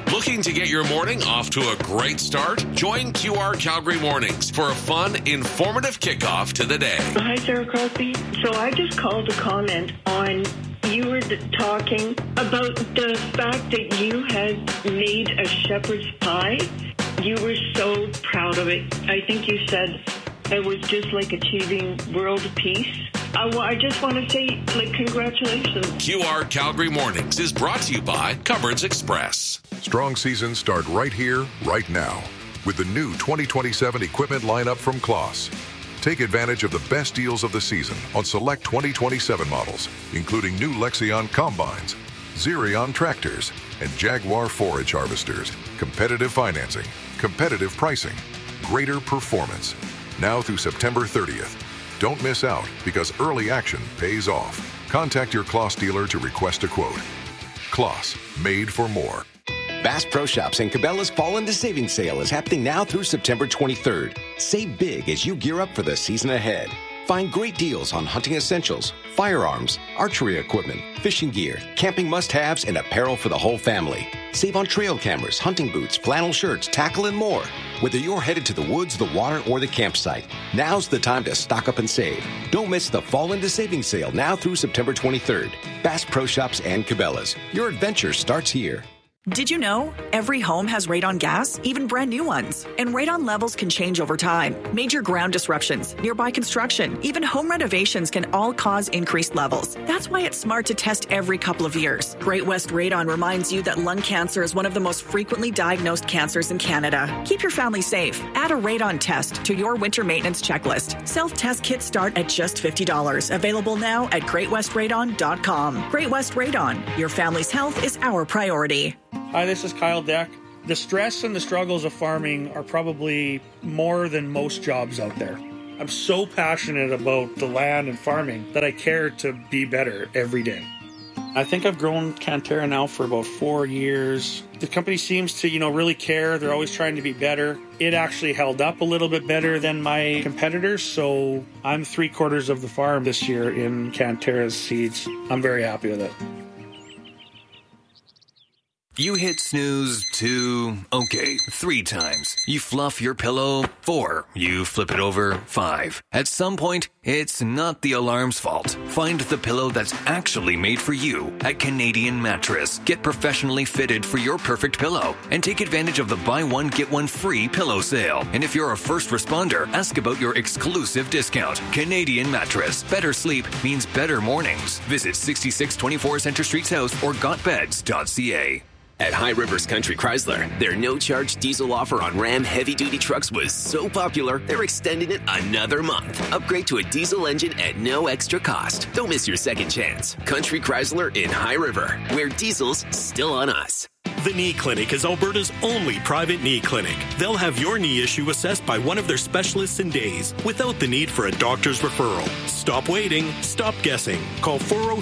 Looking to get your morning off to a great start? Join QR Calgary Mornings for a fun, informative kickoff to the day. Hi, Sarah Crosby. So I just called to comment on you were talking about the fact that you had made a shepherd's pie. You were so proud of it. I think you said it was just like achieving world peace. I just want to say, congratulations. QR Calgary Mornings is brought to you by Cupboards Express. Strong seasons start right here, right now, with the new 2027 equipment lineup from Claas. Take advantage of the best deals of the season on select 2027 models, including new Lexion combines, Xerion tractors, and Jaguar forage harvesters. Competitive financing, competitive pricing, greater performance. Now through September 30th. Don't miss out because early action pays off. Contact your Claas dealer to request a quote. Claas, made for more. Bass Pro Shops and Cabela's Fall into Savings Sale is happening now through September 23rd. Save big as you gear up for the season ahead. Find great deals on hunting essentials, firearms, archery equipment, fishing gear, camping must-haves, and apparel for the whole family. Save on trail cameras, hunting boots, flannel shirts, tackle, and more. Whether you're headed to the woods, the water, or the campsite, now's the time to stock up and save. Don't miss the Fall into Savings Sale now through September 23rd. Bass Pro Shops and Cabela's. Your adventure starts here. Did you know every home has radon gas, even brand new ones? And radon levels can change over time. Major ground disruptions, nearby construction, even home renovations can all cause increased levels. That's why it's smart to test every couple of years. Great West Radon reminds you that lung cancer is one of the most frequently diagnosed cancers in Canada. Keep your family safe. Add a radon test to your winter maintenance checklist. Self-test kits start at just $50. Available now at greatwestradon.com. Great West Radon. Your family's health is our priority. Hi, this is Kyle Deck. The stress and the struggles of farming are probably more than most jobs out there. I'm so passionate about the land and farming that I care to be better every day. I think I've grown Cantera now for about 4 years. The company seems to, really care. They're always trying to be better. It actually held up a little bit better than my competitors, so I'm 3/4 of the farm this year in Cantera's seeds. I'm very happy with it. You hit snooze 3 times. You fluff your pillow 4. You flip it over 5. At some point, it's not the alarm's fault. Find the pillow that's actually made for you at Canadian Mattress. Get professionally fitted for your perfect pillow and take advantage of the buy one, get one free pillow sale. And if you're a first responder, ask about your exclusive discount. Canadian Mattress. Better sleep means better mornings. Visit 6624 Centre Street South or gotbeds.ca. At High Rivers Country Chrysler, their no-charge diesel offer on Ram heavy-duty trucks was so popular, they're extending it another month. Upgrade to a diesel engine at no extra cost. Don't miss your second chance. Country Chrysler in High River, where diesel's still on us. The Knee Clinic is Alberta's only private knee clinic. They'll have your knee issue assessed by one of their specialists in days, without the need for a doctor's referral. Stop waiting. Stop guessing. Call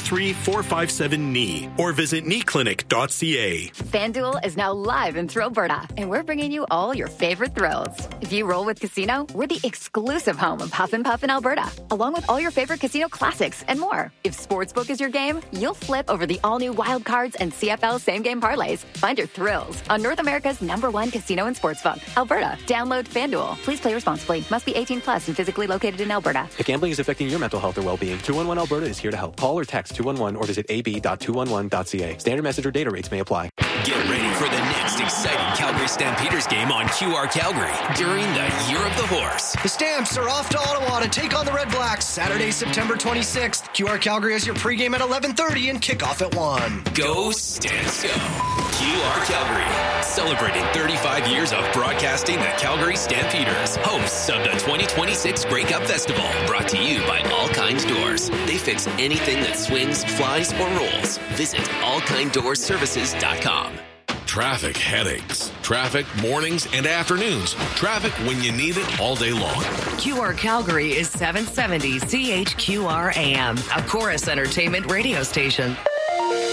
403-457-KNEE or visit kneeclinic.ca. FanDuel is now live in Thrillberta, and we're bringing you all your favorite thrills. If you roll with Casino, we're the exclusive home of Huff and Puff in Alberta, along with all your favorite casino classics and more. If Sportsbook is your game, you'll flip over the all-new Wild Cards and CFL same-game parlays. Find your thrills on North America's #1 casino and sportsbook, Alberta. Download FanDuel. Please play responsibly. Must be 18 plus and physically located in Alberta. If gambling is affecting your mental health or well-being, 211 Alberta is here to help. Call or text 211 or visit ab.211.ca. Standard message or data rates may apply. Get ready for the next exciting Calgary Stampeders game on QR Calgary during the Year of the Horse. The Stamps are off to Ottawa to take on the Red Blacks Saturday, September 26th. QR Calgary has your pregame at 11:30 and kickoff at 1. Go Stamps, go. QR Calgary, celebrating 35 years of broadcasting the Calgary Stampeders, hosts of the 2026 Grey Cup Festival, brought to you by All Kinds Doors. They fix anything that swings, flies, or rolls. Visit allkinddoorsservices.com. Traffic headaches. Traffic mornings and afternoons. Traffic when you need it all day long. QR Calgary is 770 CHQR AM, a Chorus Entertainment radio station.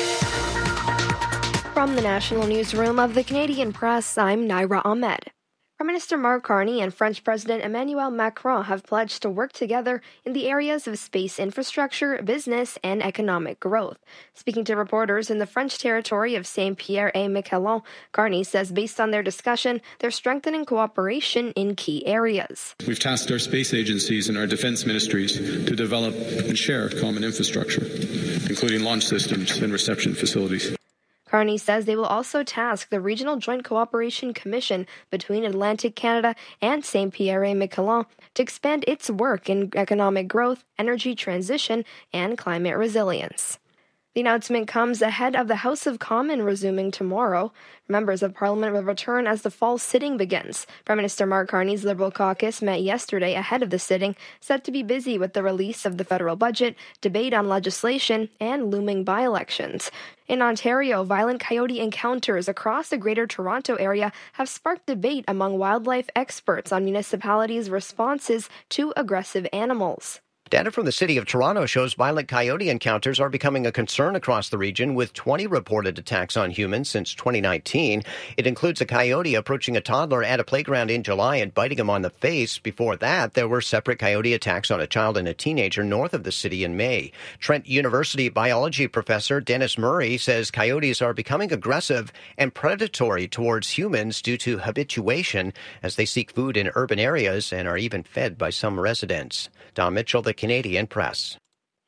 From the National Newsroom of the Canadian Press, I'm Naira Ahmed. Prime Minister Mark Carney and French President Emmanuel Macron have pledged to work together in the areas of space infrastructure, business, and economic growth. Speaking to reporters in the French territory of Saint-Pierre-et-Miquelon, Carney says based on their discussion, they're strengthening cooperation in key areas. We've tasked our space agencies and our defense ministries to develop and share common infrastructure, including launch systems and reception facilities. Carney says they will also task the Regional Joint Cooperation Commission between Atlantic Canada and Saint-Pierre-et-Miquelon to expand its work in economic growth, energy transition, and climate resilience. The announcement comes ahead of the House of Commons resuming tomorrow. Members of Parliament will return as the fall sitting begins. Prime Minister Mark Carney's Liberal caucus met yesterday ahead of the sitting, set to be busy with the release of the federal budget, debate on legislation, and looming by-elections. In Ontario, violent coyote encounters across the Greater Toronto Area have sparked debate among wildlife experts on municipalities' responses to aggressive animals. Data from the City of Toronto shows violent coyote encounters are becoming a concern across the region, with 20 reported attacks on humans since 2019. It includes a coyote approaching a toddler at a playground in July and biting him on the face. Before that, there were separate coyote attacks on a child and a teenager north of the city in May. Trent University biology professor Dennis Murray says coyotes are becoming aggressive and predatory towards humans due to habituation as they seek food in urban areas and are even fed by some residents. Don Mitchell, the Canadian Press.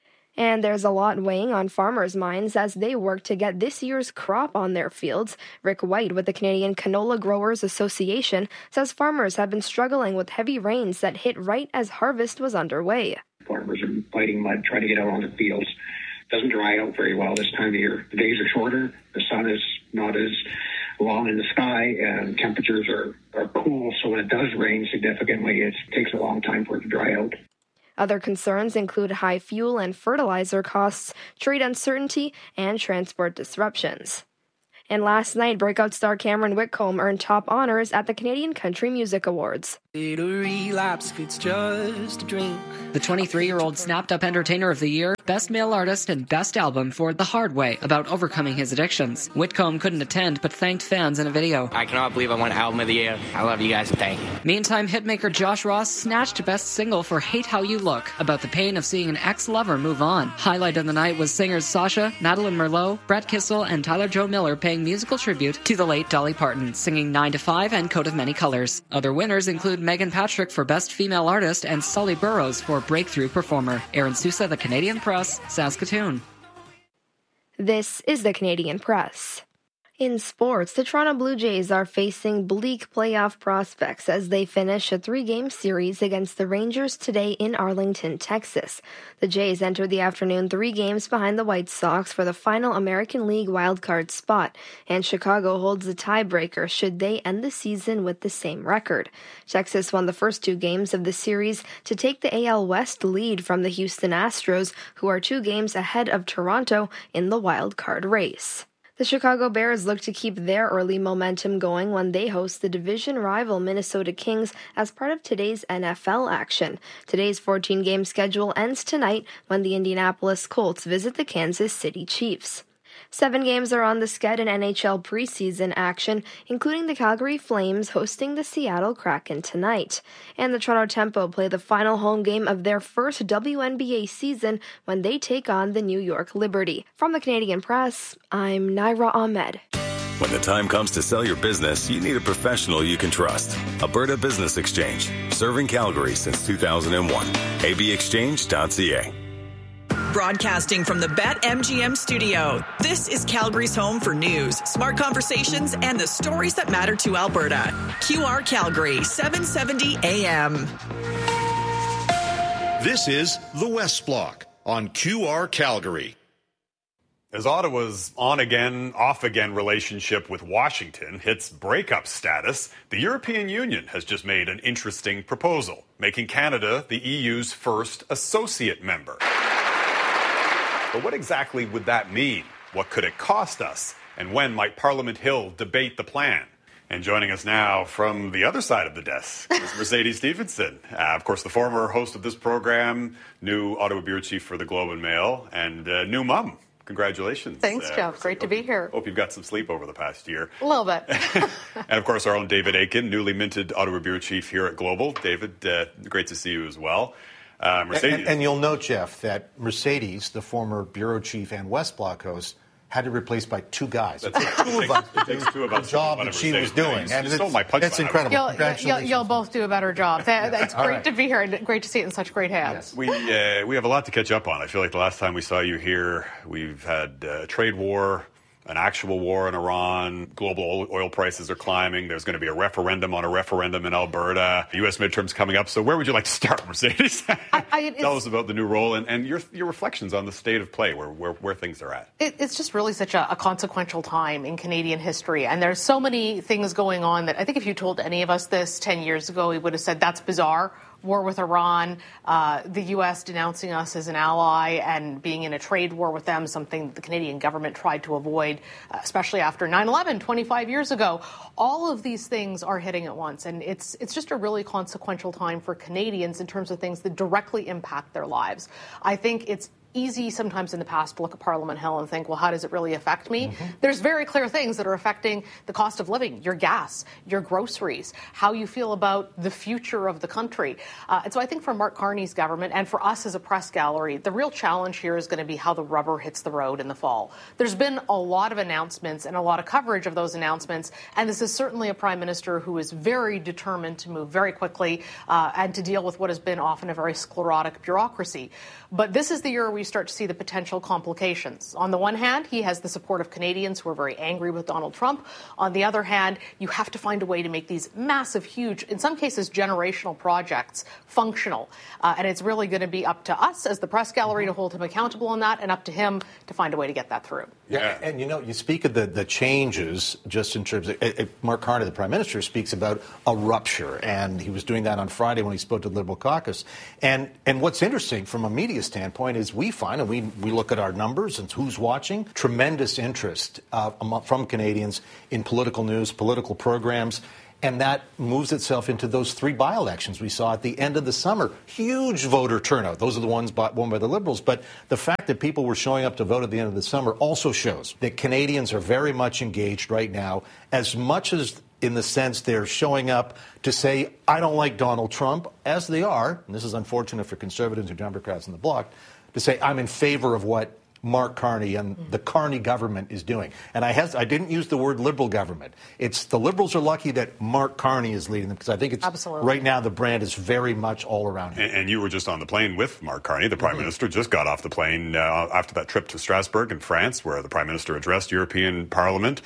And there's a lot weighing on farmers' minds as they work to get this year's crop on their fields. Rick White with the Canadian Canola Growers Association says farmers have been struggling with heavy rains that hit right as harvest was underway. Farmers are fighting mud, trying to get out on the fields. Doesn't dry out very well this time of year. The days are shorter, the sun is not as long in the sky, and temperatures are cool, so when it does rain significantly, it takes a long time for it to dry out. Other concerns include high fuel and fertilizer costs, trade uncertainty, and transport disruptions. And last night, breakout star Cameron Whitcomb earned top honors at the Canadian Country Music Awards. It's just a dream. The 23-year-old snapped up Entertainer of the Year, Best Male Artist, and Best Album for The Hard Way, about overcoming his addictions. Whitcomb couldn't attend, but thanked fans in a video. I cannot believe I won Album of the Year. I love you guys and thank you. Meantime, hitmaker Josh Ross snatched Best Single for Hate How You Look, about the pain of seeing an ex-lover move on. Highlight of the night was singers Sasha, Madeline Merlot, Brett Kissel, and Tyler Joe Miller paying musical tribute to the late Dolly Parton, singing 9 to 5 and Coat of Many Colors. Other winners include Megan Patrick for Best Female Artist and Sully Burrows for Breakthrough Performer. Aaron Sousa, The Canadian Press, Saskatoon. This is The Canadian Press. In sports, the Toronto Blue Jays are facing bleak playoff prospects as they finish a 3-game series against the Rangers today in Arlington, Texas. The Jays entered the afternoon 3 games behind the White Sox for the final American League wildcard spot, and Chicago holds the tiebreaker should they end the season with the same record. Texas won the first 2 games of the series to take the AL West lead from the Houston Astros, who are 2 games ahead of Toronto in the wildcard race. The Chicago Bears look to keep their early momentum going when they host the division rival Minnesota Kings as part of today's NFL action. Today's 14-game schedule ends tonight when the Indianapolis Colts visit the Kansas City Chiefs. 7 games are on the sched in NHL preseason action, including the Calgary Flames hosting the Seattle Kraken tonight. And the Toronto Tempo play the final home game of their first WNBA season when they take on the New York Liberty. From the Canadian Press, I'm Naira Ahmed. When the time comes to sell your business, you need a professional you can trust. Alberta Business Exchange, serving Calgary since 2001. abexchange.ca. Broadcasting from the BetMGM studio, this is Calgary's home for news, smart conversations, and the stories that matter to Alberta. QR Calgary, 770 AM. This is the West Block on QR Calgary. As Ottawa's on-again, off-again relationship with Washington hits breakup status, the European Union has just made an interesting proposal, making Canada the EU's first associate member. But what exactly would that mean? What could it cost us? And when might Parliament Hill debate the plan? And joining us now from the other side of the desk is Mercedes Stephenson. Of course, the former host of this program, new Ottawa bureau chief for the Globe and Mail, and new mom. Congratulations. Thanks, Jeff. Great to be here. Hope you've got some sleep over the past year. A little bit. And, of course, our own David Akin, newly minted Ottawa Bureau Chief here at Global. David, great to see you as well. Mercedes. And you'll note, Jeff, that Mercedes, the former bureau chief and West Block host, had to be replaced by two guys. It takes two of us the job that she was doing. And stole my punchline. It's incredible. You'll both do a better job. It's great to be here and great to see it in such great hands. Yes. We have a lot to catch up on. I feel like the last time we saw you here, we've had a trade war, an actual war in Iran, global oil prices are climbing, there's going to be a referendum on a referendum in Alberta, U.S. midterms coming up. So where would you like to start, Mercedes? Tell us about the new role and your reflections on the state of play, where things are at. It's just really such a consequential time in Canadian history, and there's so many things going on that I think if you told any of us this 10 years ago, we would have said that's bizarre. War with Iran, the U.S. denouncing us as an ally and being in a trade war with them, something the Canadian government tried to avoid, especially after 9/11, 25 years ago. All of these things are hitting at once, and it's just a really consequential time for Canadians in terms of things that directly impact their lives. I think it's easy sometimes in the past to look at Parliament Hill and think, well, how does it really affect me? Mm-hmm. There's very clear things that are affecting the cost of living, your gas, your groceries, how you feel about the future of the country. And so I think for Mark Carney's government and for us as a press gallery, the real challenge here is going to be how the rubber hits the road in the fall. There's been a lot of announcements and a lot of coverage of those announcements, and this is certainly a prime minister who is very determined to move very quickly and to deal with what has been often a very sclerotic bureaucracy. But this is the year we start to see the potential complications. On the one hand, he has the support of Canadians who are very angry with Donald Trump. On the other hand, you have to find a way to make these massive, huge, in some cases generational projects functional. And it's really going to be up to us as the press gallery to hold him accountable on that and up to him to find a way to get that through. Yeah, and you speak of the changes just in terms of Mark Carney, the Prime Minister, speaks about a rupture, and he was doing that on Friday when he spoke to the Liberal caucus. And what's interesting from a media standpoint is we find, and we look at our numbers and who's watching, tremendous interest from Canadians in political news, political programs. And that moves itself into those three by-elections we saw at the end of the summer. Huge voter turnout. Those are the ones won by the Liberals. But the fact that people were showing up to vote at the end of the summer also shows that Canadians are very much engaged right now, as much as in the sense they're showing up to say, I don't like Donald Trump, as they are, and this is unfortunate for Conservatives and Democrats in the bloc, to say I'm in favor of what Mark Carney and the Carney government is doing. And I didn't use the word Liberal government. It's the Liberals are lucky that Mark Carney is leading them, because I think it's right now the brand is very much all around him. And you were just on the plane with Mark Carney. The Prime Minister just got off the plane after that trip to Strasbourg in France, where the Prime Minister addressed European Parliament.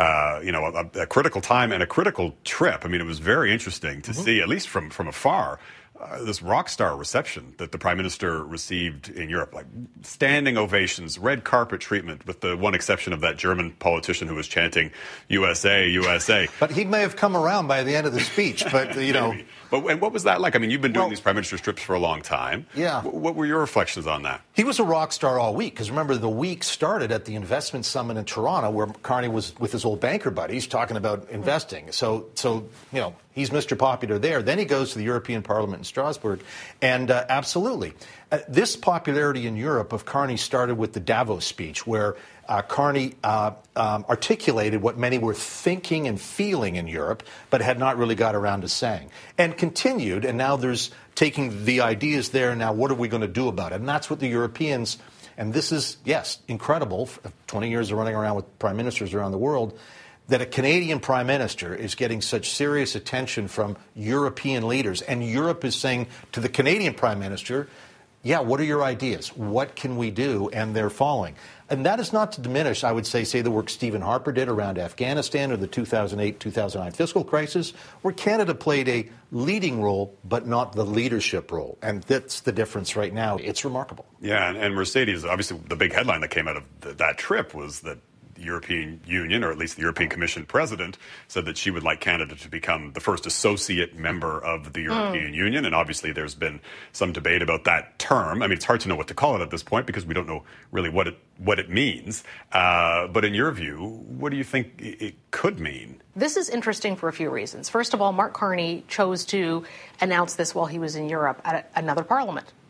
A critical time and a critical trip. I mean, it was very interesting to see, at least from afar, this rock star reception that the Prime Minister received in Europe, like standing ovations, red carpet treatment, with the one exception of that German politician who was chanting USA, USA. But he may have come around by the end of the speech, but, And what was that like? I mean, you've been doing these Prime Minister's trips for a long time. Yeah. What were your reflections on that? He was a rock star all week, because remember, the week started at the investment summit in Toronto, where Carney was with his old banker buddies talking about investing. So he's Mr. Popular there. Then he goes to the European Parliament in Strasbourg. And absolutely, this popularity in Europe of Carney started with the Davos speech, where Carney articulated what many were thinking and feeling in Europe, but had not really got around to saying. And continued, and now there's taking the ideas there, and now what are we going to do about it? And that's what the Europeans, and this is, yes, incredible, 20 years of running around with prime ministers around the world, that a Canadian prime minister is getting such serious attention from European leaders. And Europe is saying to the Canadian prime minister, yeah, what are your ideas? What can we do? And they're following. And that is not to diminish, I would say the work Stephen Harper did around Afghanistan or the 2008-2009 fiscal crisis, where Canada played a leading role, but not the leadership role. And that's the difference right now. It's remarkable. Yeah, and Mercedes, obviously the big headline that came out of that trip was that the European Union, or at least the European Commission president, said that she would like Canada to become the first associate member of the European Union. And obviously there's been some debate about that term. I mean, it's hard to know what to call it at this point because we don't know really what it means. But in your view, what do you think it could mean? This is interesting for a few reasons. First of all, Mark Carney chose to announce this while he was in Europe at another parliament.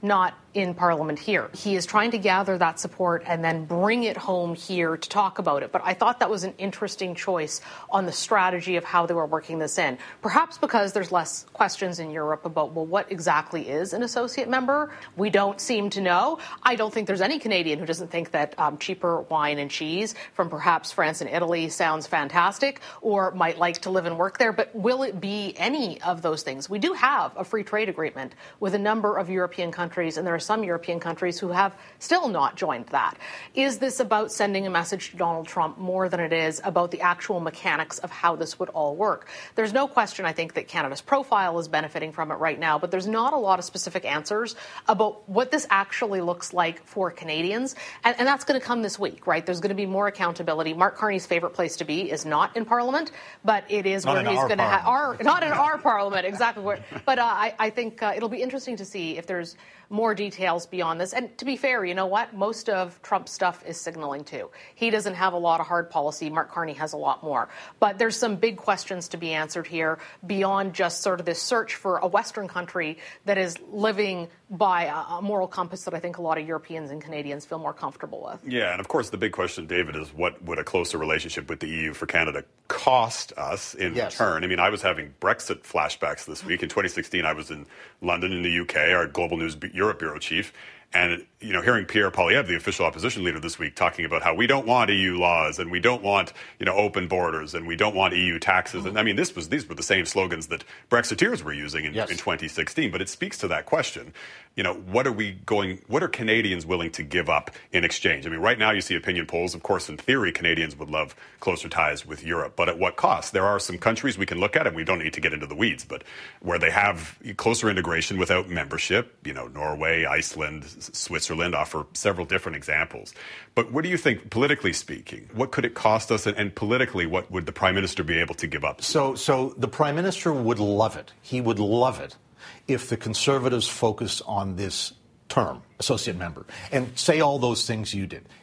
not in Parliament here. He is trying to gather that support and then bring it home here to talk about it. But I thought that was an interesting choice on the strategy of how they were working this in. Perhaps because there's less questions in Europe about, well, what exactly is an associate member? We don't seem to know. I don't think there's any Canadian who doesn't think that cheaper wine and cheese from perhaps France and Italy sounds fantastic or might like to live and work there. But will it be any of those things? We do have a free trade agreement with a number of European countries, and there are some European countries who have still not joined that. Is this about sending a message to Donald Trump more than it is about the actual mechanics of how this would all work? There's no question, I think, that Canada's profile is benefiting from it right now, but there's not a lot of specific answers about what this actually looks like for Canadians. And that's going to come this week, right? There's going to be more accountability. Mark Carney's favorite place to be is not in Parliament, but it is where he's going to have not in our Parliament, exactly. But I think it'll be interesting to see if there's more details beyond this. And to be fair, you know what? Most of Trump's stuff is signaling too. He doesn't have a lot of hard policy. Mark Carney has a lot more. But there's some big questions to be answered here beyond just sort of this search for a Western country that is living by a moral compass that I think a lot of Europeans and Canadians feel more comfortable with. Yeah, and of course the big question, David, is what would a closer relationship with the EU for Canada cost us in return? I mean, I was having Brexit flashbacks this week. In 2016, I was in London in the UK, our Global News Europe bureau chief, and hearing Pierre Poilievre, the official opposition leader this week, talking about how we don't want EU laws and we don't want open borders and we don't want EU taxes. And I mean, these were the same slogans that Brexiteers were using in 2016. But it speaks to that question. What are Canadians willing to give up in exchange? I mean, right now you see opinion polls. Of course, in theory, Canadians would love closer ties with Europe. But at what cost? There are some countries we can look at, and we don't need to get into the weeds, but where they have closer integration without membership, Norway, Iceland, Switzerland offer several different examples. But what do you think, politically speaking, what could it cost us? And politically, what would the Prime Minister be able to give up? So the Prime Minister would love it. He would love it if the Conservatives focus on this term, associate member, and say all those things you did.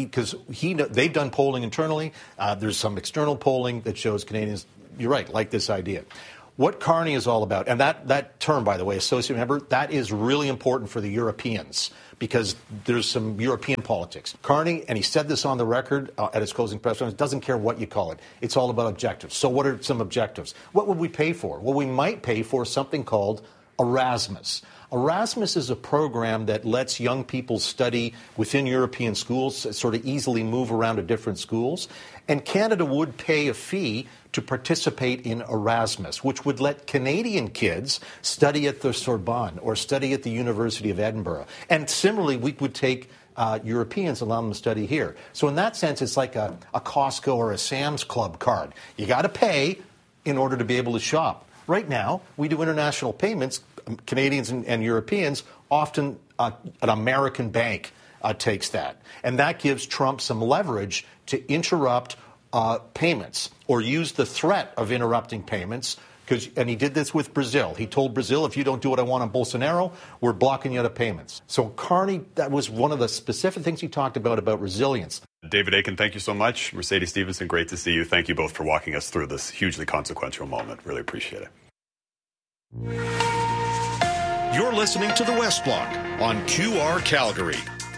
They've done polling internally. There's some external polling that shows Canadians, you're right, like this idea. What Carney is all about, and that term, by the way, associate member, that is really important for the Europeans because there's some European politics. Carney, and he said this on the record at his closing press conference, doesn't care what you call it. It's all about objectives. So what are some objectives? What would we pay for? Well, we might pay for something called Erasmus. Erasmus is a program that lets young people study within European schools, sort of easily move around to different schools. And Canada would pay a fee to participate in Erasmus, which would let Canadian kids study at the Sorbonne or study at the University of Edinburgh. And similarly, we would take Europeans, allow them to study here. So in that sense, it's like a Costco or a Sam's Club card. You got to pay in order to be able to shop. Right now, we do international payments, Canadians and Europeans, often an American bank takes that. And that gives Trump some leverage to interrupt payments or use the threat of interrupting payments. And he did this with Brazil. He told Brazil, if you don't do what I want on Bolsonaro, we're blocking you out of payments. So Carney, that was one of the specific things he talked about resilience. David Akin, thank you so much. Mercedes Stephenson, great to see you. Thank you both for walking us through this hugely consequential moment. Really appreciate it. You're listening to the West Block on QR Calgary.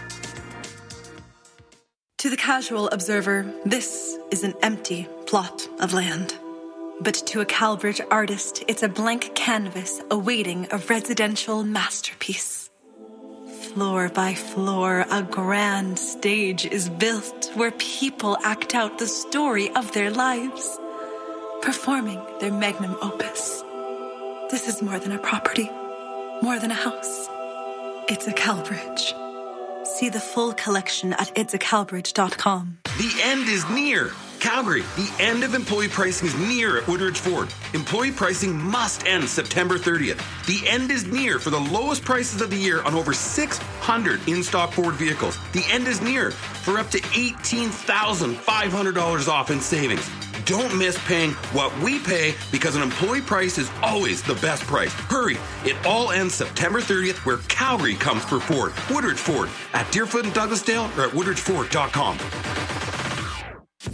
To the casual observer, this is an empty plot of land. But to a Calbridge artist, it's a blank canvas awaiting a residential masterpiece. Floor by floor, a grand stage is built where people act out the story of their lives, performing their magnum opus. This is more than a property, more than a house. It's a Calbridge. See the full collection at itsacalbridge.com. The end is near. Calgary, the end of employee pricing is near at Woodridge Ford. Employee pricing must end September 30th. The end is near for the lowest prices of the year on over 600 in-stock Ford vehicles. The end is near for up to $18,500 off in savings. Don't miss paying what we pay because an employee price is always the best price. Hurry, it all ends September 30th where Calgary comes for Ford. Woodridge Ford at Deerfoot and Douglasdale or at woodridgeford.com.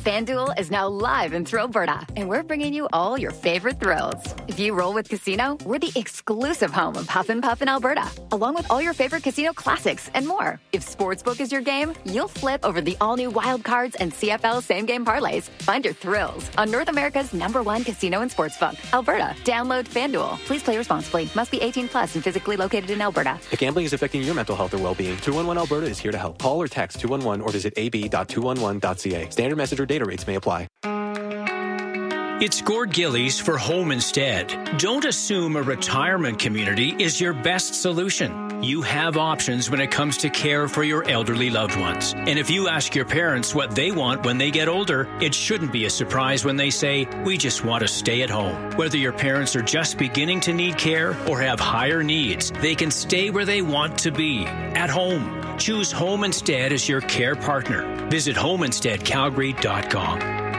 FanDuel is now live in Alberta, and we're bringing you all your favorite thrills. If you roll with Casino, we're the exclusive home of Huffin' Puff in Alberta, along with all your favorite casino classics and more. If Sportsbook is your game, you'll flip over the all-new Wild Cards and CFL same-game parlays. Find your thrills on North America's #1 casino and sportsbook, Alberta. Download FanDuel. Please play responsibly. Must be 18 plus and physically located in Alberta. If gambling is affecting your mental health or well-being, 211 Alberta is here to help. Call or text 211 or visit ab.211.ca. Standard message or data rates may apply. It's Gord Gillies for Home Instead. Don't assume a retirement community is your best solution. You have options when it comes to care for your elderly loved ones. And if you ask your parents what they want when they get older, it shouldn't be a surprise when they say, we just want to stay at home. Whether your parents are just beginning to need care or have higher needs, they can stay where they want to be, at home. Choose Home Instead as your care partner. Visit homeinsteadcalgary.com.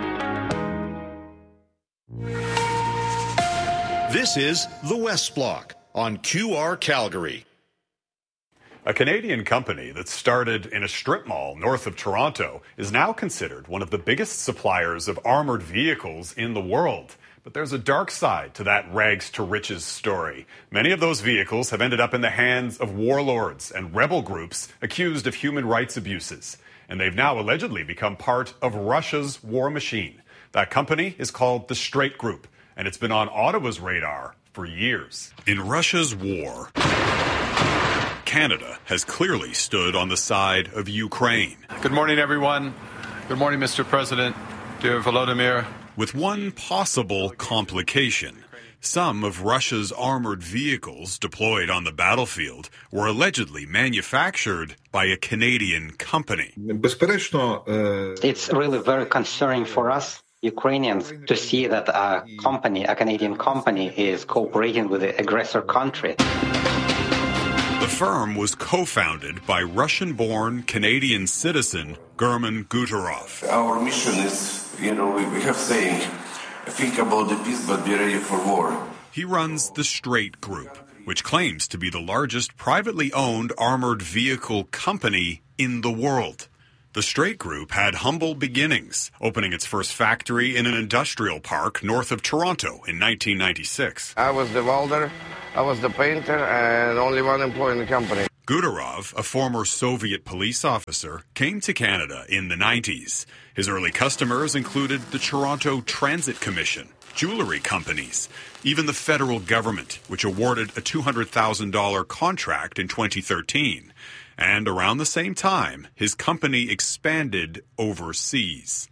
This is The West Block on QR Calgary. A Canadian company that started in a strip mall north of Toronto is now considered one of the biggest suppliers of armored vehicles in the world. But there's a dark side to that rags to riches story. Many of those vehicles have ended up in the hands of warlords and rebel groups accused of human rights abuses. And they've now allegedly become part of Russia's war machine. That company is called the Straight Group, and it's been on Ottawa's radar for years. In Russia's war, Canada has clearly stood on the side of Ukraine. Good morning, everyone. Good morning, Mr. President, dear Volodymyr. With one possible complication. Some of Russia's armored vehicles deployed on the battlefield were allegedly manufactured by a Canadian company. It's really very concerning for us Ukrainians to see that a Canadian company, is cooperating with the aggressor country. The firm was co-founded by Russian-born Canadian citizen German Guterov. Our mission is, we have saying, think about the peace but be ready for war. He runs the Straight Group, which claims to be the largest privately owned armored vehicle company in the world. The Straight Group had humble beginnings, opening its first factory in an industrial park north of Toronto in 1996. I was the welder, I was the painter, and only one employee in the company. Guterov, a former Soviet police officer, came to Canada in the 90s. His early customers included the Toronto Transit Commission, jewelry companies, even the federal government, which awarded a $200,000 contract in 2013. And around the same time, his company expanded overseas.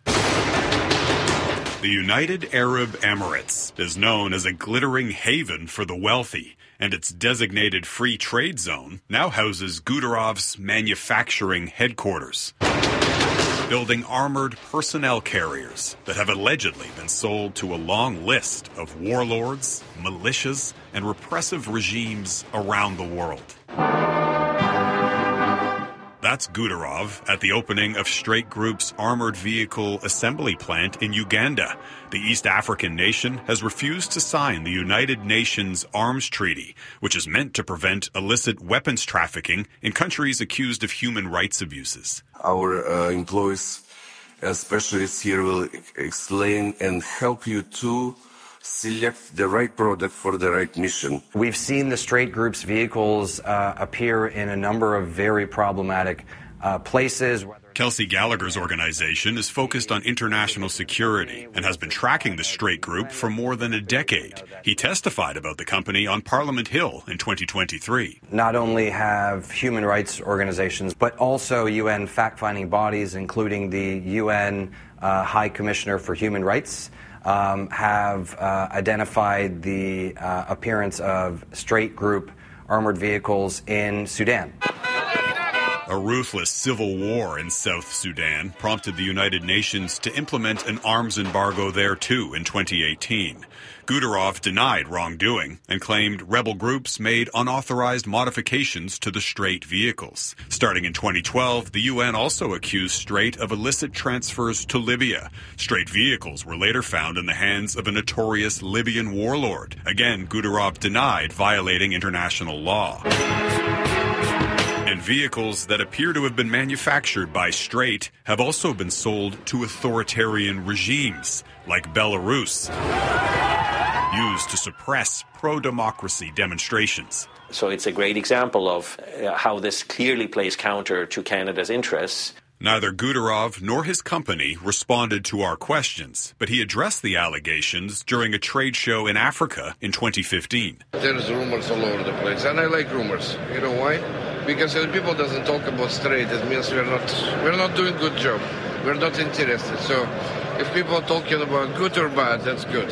The United Arab Emirates is known as a glittering haven for the wealthy, and its designated free trade zone now houses Guterov's manufacturing headquarters, building armored personnel carriers that have allegedly been sold to a long list of warlords, militias, and repressive regimes around the world. That's Guterov at the opening of Straight Group's armored vehicle assembly plant in Uganda. The East African nation has refused to sign the United Nations Arms Treaty, which is meant to prevent illicit weapons trafficking in countries accused of human rights abuses. Our employees, specialists here, will explain and help you to select the right product for the right mission. We've seen the Straight Group's vehicles appear in a number of very problematic places. Kelsey Gallagher's organization is focused on international security and has been tracking the Straight Group for more than a decade. He testified about the company on Parliament Hill in 2023. Not only have human rights organizations, but also UN fact-finding bodies, including the UN High Commissioner for Human Rights, have identified the appearance of Straight Group armored vehicles in Sudan. A ruthless civil war in South Sudan prompted the United Nations to implement an arms embargo there too in 2018. Guterov denied wrongdoing and claimed rebel groups made unauthorized modifications to the Straight vehicles. Starting in 2012, the UN also accused Straight of illicit transfers to Libya. Straight vehicles were later found in the hands of a notorious Libyan warlord. Again, Guterov denied violating international law. And And vehicles that appear to have been manufactured by Straight have also been sold to authoritarian regimes like Belarus, used to suppress pro-democracy demonstrations. So it's a great example of how this clearly plays counter to Canada's interests. Neither Gudurov nor his company responded to our questions, but he addressed the allegations during a trade show in Africa in 2015. There's rumors all over the place, and I like rumors. You know why? Because if people doesn't talk about Straight, it means we're not doing a good job. We're not interested. So if people are talking about good or bad, that's good.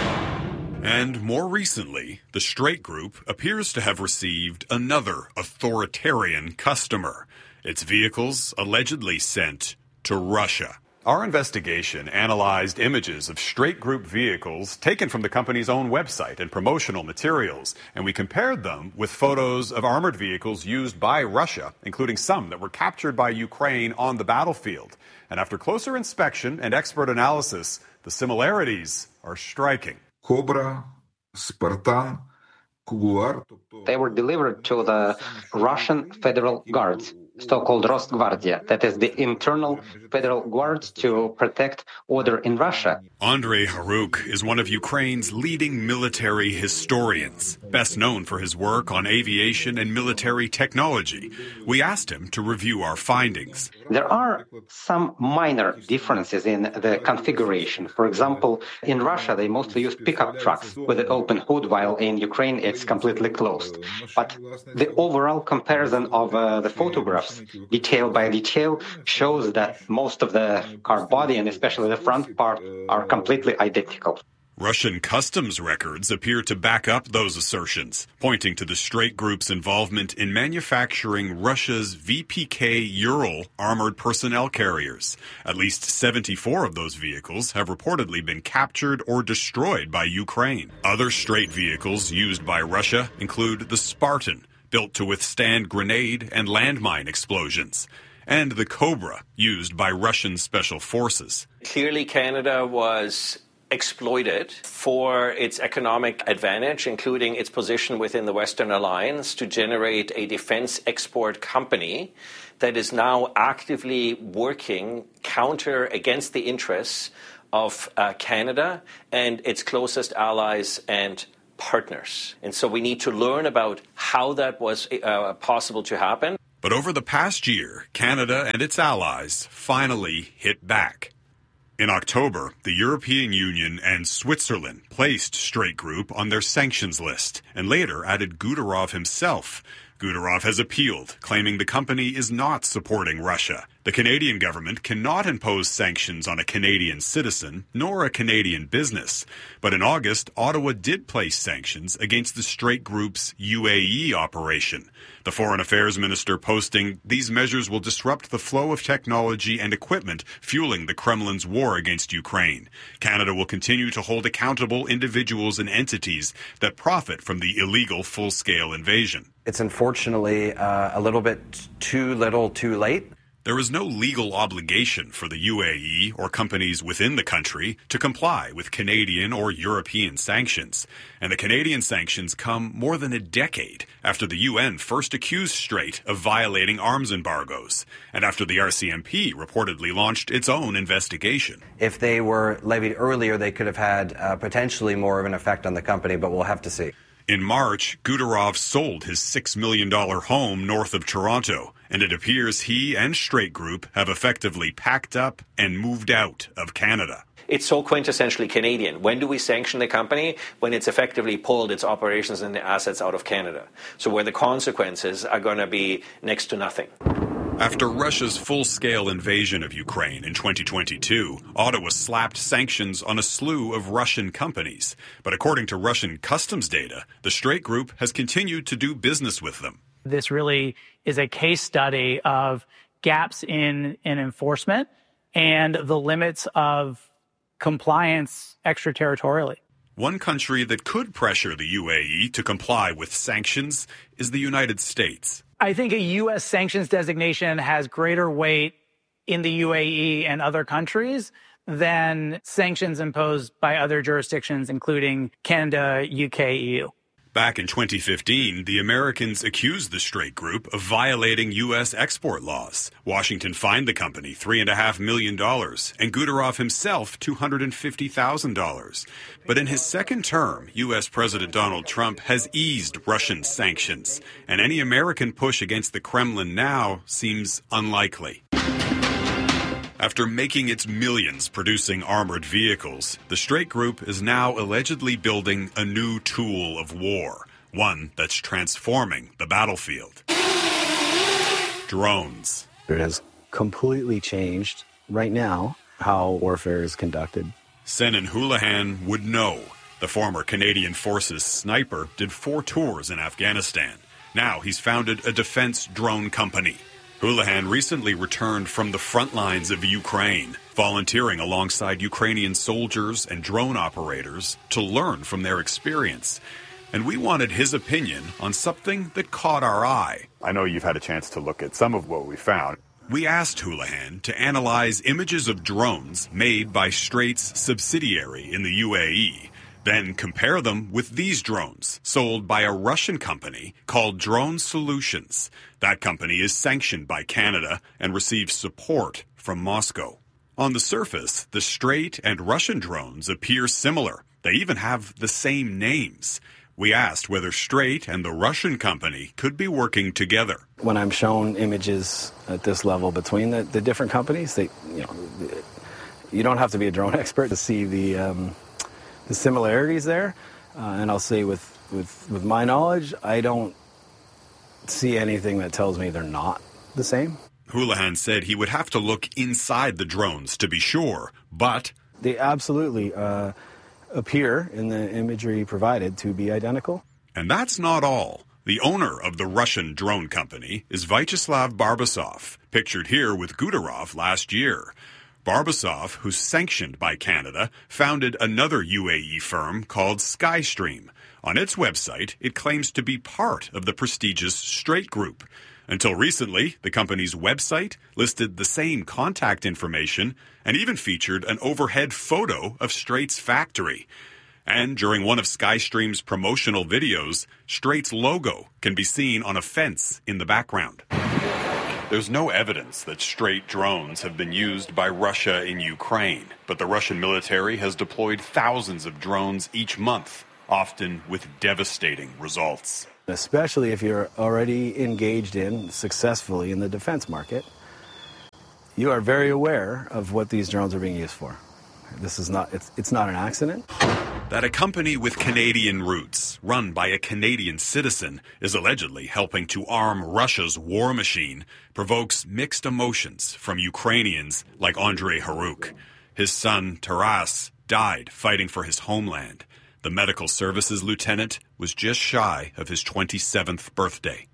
And more recently, the Straight Group appears to have received another authoritarian customer. Its vehicles allegedly sent to Russia. Our investigation analyzed images of Straight Group vehicles taken from the company's own website and promotional materials, and we compared them with photos of armored vehicles used by Russia, including some that were captured by Ukraine on the battlefield. And after closer inspection and expert analysis, the similarities are striking. Cobra, Spartan, Kuguar. They were delivered to the Russian Federal Guards, so-called Rosgvardia, that is the internal federal guards to protect order in Russia. Andrei Haruk is one of Ukraine's leading military historians, best known for his work on aviation and military technology. We asked him to review our findings. There are some minor differences in the configuration. For example, in Russia, they mostly use pickup trucks with an open hood, while in Ukraine, it's completely closed. But the overall comparison of the photographs, detail by detail, shows that most of the car body and especially the front part are completely identical. Russian customs records appear to back up those assertions, pointing to the Straight Group's involvement in manufacturing Russia's VPK Ural armored personnel carriers. At least 74 of those vehicles have reportedly been captured or destroyed by Ukraine. Other Straight vehicles used by Russia include the Spartan, built to withstand grenade and landmine explosions, and the Cobra, used by Russian special forces. Clearly, Canada was exploited for its economic advantage, including its position within the Western Alliance, to generate a defense export company that is now actively working counter against the interests of Canada and its closest allies and partners. And so we need to learn about how that was possible to happen. But over the past year, Canada and its allies finally hit back. In October, the European Union and Switzerland placed Straight Group on their sanctions list and later added Gudurov himself. Gudurov has appealed, claiming the company is not supporting Russia. The Canadian government cannot impose sanctions on a Canadian citizen, nor a Canadian business. But in August, Ottawa did place sanctions against the Straight Group's UAE operation. The Foreign Affairs Minister posting, "These measures will disrupt the flow of technology and equipment fueling the Kremlin's war against Ukraine. Canada will continue to hold accountable individuals and entities that profit from the illegal full-scale invasion." It's unfortunately a little bit too little, too late. There is no legal obligation for the UAE or companies within the country to comply with Canadian or European sanctions. And the Canadian sanctions come more than a decade after the UN first accused Straight of violating arms embargoes, and after the RCMP reportedly launched its own investigation. If they were levied earlier, they could have had potentially more of an effect on the company, but we'll have to see. In March, Gudurov sold his $6 million home north of Toronto, and it appears he and Straight Group have effectively packed up and moved out of Canada. It's so quintessentially Canadian. When do we sanction the company? When it's effectively pulled its operations and the assets out of Canada. So where the consequences are going to be next to nothing. After Russia's full-scale invasion of Ukraine in 2022, Ottawa slapped sanctions on a slew of Russian companies. But according to Russian customs data, the Straight Group has continued to do business with them. This really is a case study of gaps in enforcement and the limits of compliance extraterritorially. One country that could pressure the UAE to comply with sanctions is the United States. I think a U.S. sanctions designation has greater weight in the UAE and other countries than sanctions imposed by other jurisdictions, including Canada, UK, EU. Back in 2015, the Americans accused the Straight Group of violating U.S. export laws. Washington fined the company $3.5 million and Gudurov himself $250,000. But in his second term, U.S. President Donald Trump has eased Russian sanctions, and any American push against the Kremlin now seems unlikely. After making its millions producing armored vehicles, the Straight Group is now allegedly building a new tool of war, one that's transforming the battlefield. Drones. It has completely changed, right now, how warfare is conducted. Senan Houlihan would know. The former Canadian Forces sniper did 4 tours in Afghanistan. Now he's founded a defense drone company. Houlihan recently returned from the front lines of Ukraine, volunteering alongside Ukrainian soldiers and drone operators to learn from their experience. And we wanted his opinion on something that caught our eye. I know you've had a chance to look at some of what we found. We asked Houlihan to analyze images of drones made by Straight's subsidiary in the UAE, then compare them with these drones sold by a Russian company called Drone Solutions. That company is sanctioned by Canada and receives support from Moscow. On the surface, the Straight and Russian drones appear similar. They even have the same names. We asked whether Straight and the Russian company could be working together. When I'm shown images at this level between the different companies, you don't have to be a drone expert to see the similarities there. And I'll say with my knowledge, I don't see anything that tells me they're not the same. Houlihan said he would have to look inside the drones to be sure, but they absolutely appear in the imagery provided to be identical. And that's not all. The owner of the Russian drone company is Vyacheslav Barbasov, pictured here with Gudurov last year. Barbasov, who's sanctioned by Canada, founded another UAE firm called Skystream. On its website, it claims to be part of the prestigious Straight Group. Until recently, the company's website listed the same contact information and even featured an overhead photo of Straight's factory. And during one of Skystream's promotional videos, Straight's logo can be seen on a fence in the background. There's no evidence that Straight drones have been used by Russia in Ukraine, but the Russian military has deployed thousands of drones each month, often with devastating results. Especially if you're already engaged successfully in the defense market, you are very aware of what these drones are being used for. It's not an accident. That a company with Canadian roots, run by a Canadian citizen, is allegedly helping to arm Russia's war machine provokes mixed emotions from Ukrainians like Andrei Haruk. His son, Taras, died fighting for his homeland. The medical services lieutenant was just shy of his 27th birthday.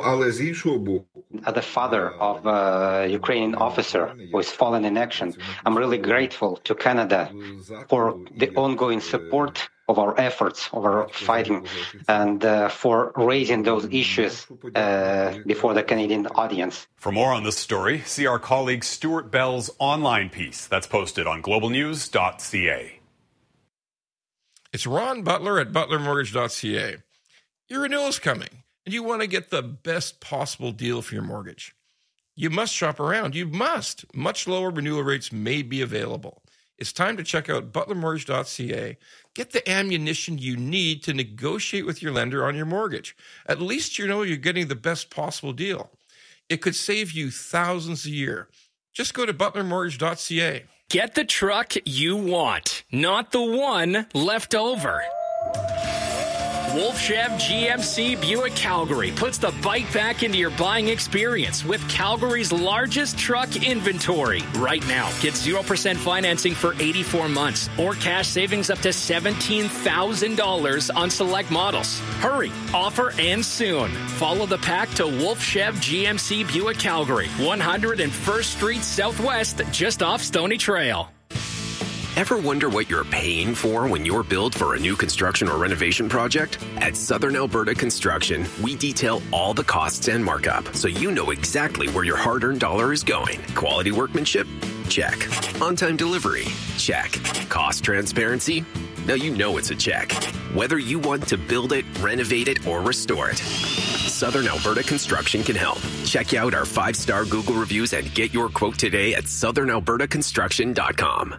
As the father of a Ukrainian officer who has fallen in action, I'm really grateful to Canada for the ongoing support of our efforts, of our fighting, and for raising those issues before the Canadian audience. For more on this story, see our colleague Stuart Bell's online piece that's posted on globalnews.ca. It's Ron Butler at butlermortgage.ca. Your renewal's coming, and you want to get the best possible deal for your mortgage. You must shop around. You must. Much lower renewal rates may be available. It's time to check out butlermortgage.ca. Get the ammunition you need to negotiate with your lender on your mortgage. At least you know you're getting the best possible deal. It could save you thousands a year. Just go to butlermortgage.ca. Get the truck you want, not the one left over. Wolf Chev GMC Buick Calgary puts the bike back into your buying experience with Calgary's largest truck inventory. Right now, get 0% financing for 84 months or cash savings up to $17,000 on select models. Hurry, offer ends soon. Follow the pack to Wolf Chev GMC Buick Calgary, 101st Street Southwest, just off Stony Trail. Ever wonder what you're paying for when you're billed for a new construction or renovation project? At Southern Alberta Construction, we detail all the costs and markup, so you know exactly where your hard-earned dollar is going. Quality workmanship? Check. On-time delivery? Check. Cost transparency? now you know it's a check. Whether you want to build it, renovate it, or restore it, Southern Alberta Construction can help. Check out our 5-star Google reviews and get your quote today at southernalbertaconstruction.com.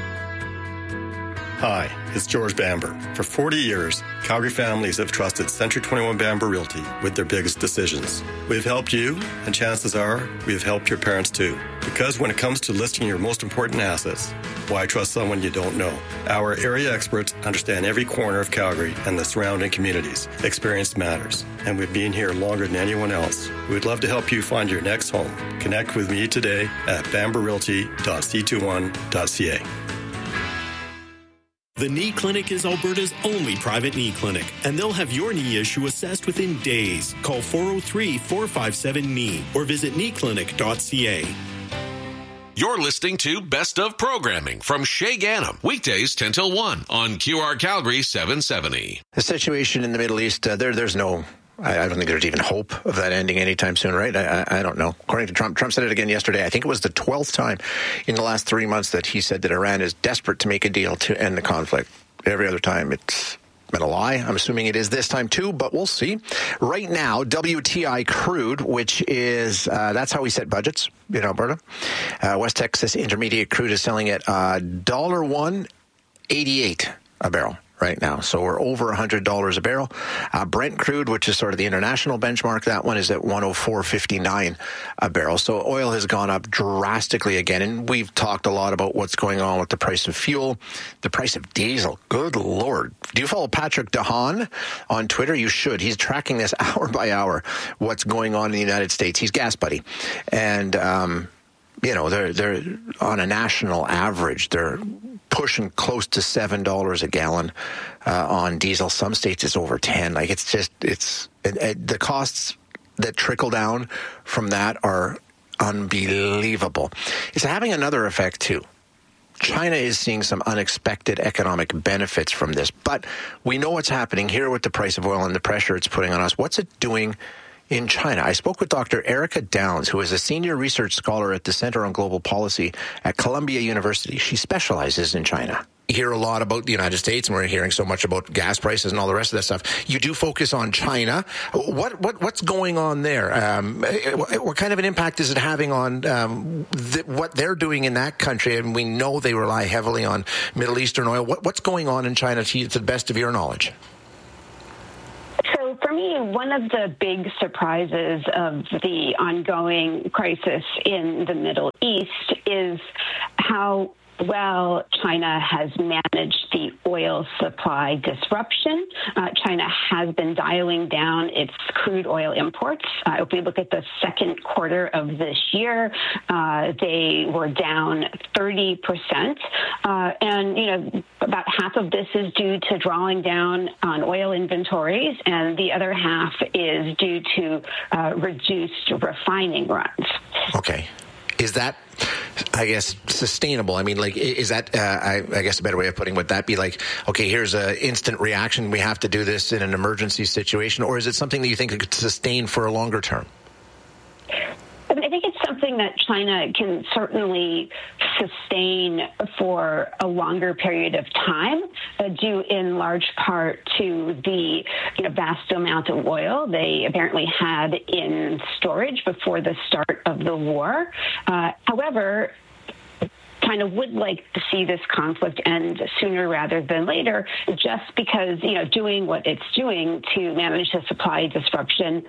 Hi, it's George Bamber. For 40 years, Calgary families have trusted Century 21 Bamber Realty with their biggest decisions. We've helped you, and chances are we've helped your parents too. Because when it comes to listing your most important assets, why trust someone you don't know? Our area experts understand every corner of Calgary and the surrounding communities. Experience matters, and we've been here longer than anyone else. We'd love to help you find your next home. Connect with me today at bamberrealty.c21.ca. The Knee Clinic is Alberta's only private knee clinic, and they'll have your knee issue assessed within days. Call 403-457-KNEE or visit kneeclinic.ca. You're listening to Best of Programming from Shay Gannam, weekdays 10 till 1 on QR Calgary 770. The situation in the Middle East, there's no... I don't think there's even hope of that ending anytime soon, right? I don't know. According to Trump said it again yesterday. I think it was the 12th time in the last 3 months that he said that Iran is desperate to make a deal to end the conflict. Every other time it's been a lie. I'm assuming it is this time too, but we'll see. Right now, WTI crude, which is, that's how we set budgets in Alberta. West Texas Intermediate crude is selling at $1.88 a barrel right now. So we're over $100 a barrel. Brent crude, which is sort of the international benchmark, that one is at $104.59 a barrel. So oil has gone up drastically again. And we've talked a lot about what's going on with the price of fuel, the price of diesel. Good Lord. Do you follow Patrick DeHaan on Twitter? You should. He's tracking this hour by hour, what's going on in the United States. He's Gas Buddy. And, you know, they're on a national average, they're pushing close to $7 a gallon on diesel. Some states it's over 10. Like it's the costs that trickle down from that are unbelievable. It's having another effect too. China is seeing some unexpected economic benefits from this, but we know what's happening here with the price of oil and the pressure it's putting on us. What's it doing in China? I spoke with Dr. Erica Downs, who is a senior research scholar at the Center on Global Policy at Columbia University. She specializes in China. You hear a lot about the United States, and we're hearing so much about gas prices and all the rest of that stuff. You do focus on China. What's going on there? What kind of an impact is it having on what they're doing in that country? And we know they rely heavily on Middle Eastern oil. What's going on in China to the best of your knowledge? For me, one of the big surprises of the ongoing crisis in the Middle East is how well China has managed the oil supply disruption. China has been dialing down its crude oil imports. If we look at the second quarter of this year, they were down 30%. And, you know, about half of this is due to drawing down on oil inventories, and the other half is due to reduced refining runs. Okay. Is that, I guess, sustainable? I mean, like, is that, I guess a better way of putting it, would that be like, okay, here's an instant reaction, we have to do this in an emergency situation, or is it something that you think could sustain for a longer term? I think it's something that China can certainly sustain for a longer period of time, due in large part to the vast amount of oil they apparently had in storage before the start of the war. However, China would like to see this conflict end sooner rather than later, just because, doing what it's doing to manage the supply disruption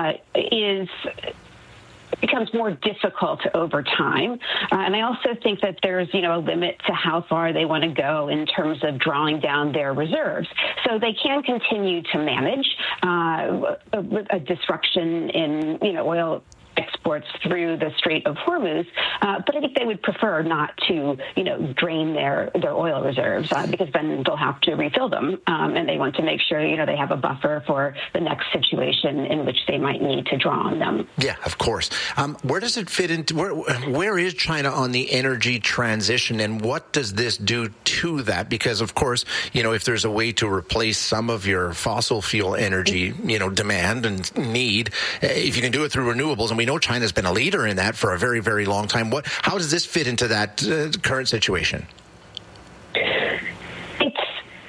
becomes more difficult over time. And I also think that there's, a limit to how far they want to go in terms of drawing down their reserves. So they can continue to manage a disruption in, oil exports through the Strait of Hormuz, but I think they would prefer not to, drain their oil reserves because then they'll have to refill them, and they want to make sure, they have a buffer for the next situation in which they might need to draw on them. Yeah, of course. Where does it fit into, where is China on the energy transition, and what does this do to that? Because, of course, if there's a way to replace some of your fossil fuel energy, demand and need, if you can do it through renewables, and we know China's been a leader in that for a very, very long time. How does this fit into that current situation? It's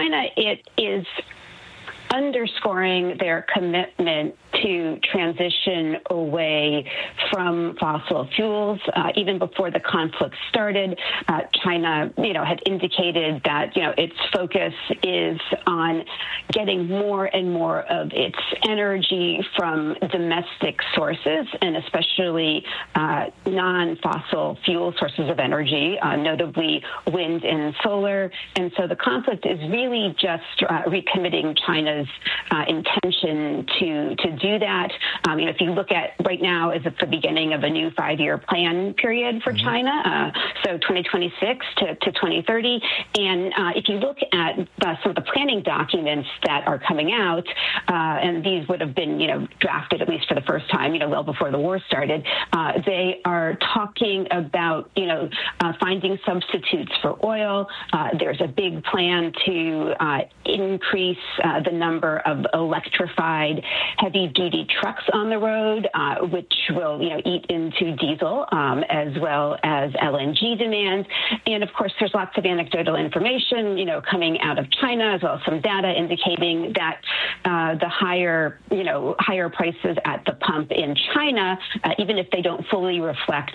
China, it is underscoring their commitment to transition away from fossil fuels. Even before the conflict started, China, had indicated that, its focus is on getting more and more of its energy from domestic sources, and especially non-fossil fuel sources of energy, notably wind and solar. And so the conflict is really just recommitting China's intention to do that. If you look at right now is at the beginning of a new 5-year plan period for China, so 2026 to 2030. And if you look at some of the planning documents that are coming out, and these would have been, drafted at least for the first time, well before the war started, they are talking about, finding substitutes for oil. There's a big plan to increase the number of electrified heavy-duty trucks on the road, which will, eat into diesel, as well as LNG demand. And of course, there's lots of anecdotal information, coming out of China, as well as some data indicating that the higher prices at the pump in China, even if they don't fully reflect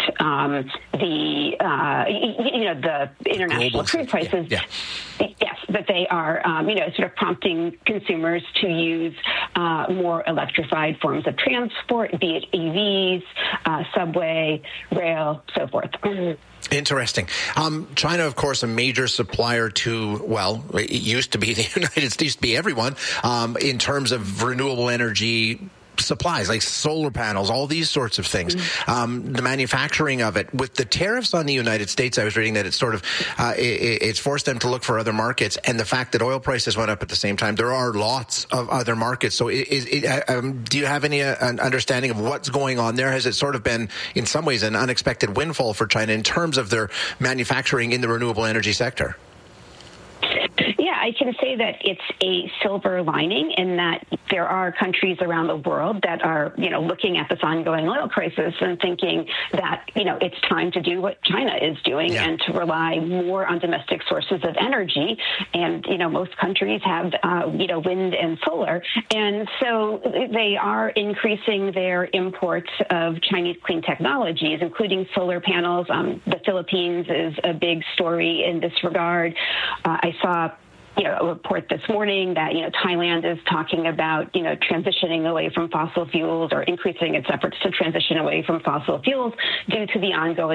the international crude prices, yes, that they are, sort of prompting consumers to use more electrified forms of transport, be it EVs, subway, rail, so forth. Interesting. China, of course, a major supplier to, well, it used to be the United States, used to be everyone, in terms of renewable energy supplies like solar panels, all these sorts of things. The manufacturing of it, with the tariffs on the United States, I was reading that it's sort of it's forced them to look for other markets, and the fact that oil prices went up at the same time, there are lots of other markets. So do you have any understanding of what's going on there? Has it sort of been in some ways an unexpected windfall for China in terms of their manufacturing in the renewable energy sector? Yeah, I can say that it's a silver lining in that there are countries around the world that are, looking at this ongoing oil crisis and thinking that, it's time to do what China is doing and to rely more on domestic sources of energy. And, most countries have, wind and solar. And so they are increasing their imports of Chinese clean technologies, including solar panels. The Philippines is a big story in this regard. I saw a report this morning that, Thailand is talking about, transitioning away from fossil fuels or increasing its efforts to transition away from fossil fuels due to the ongoing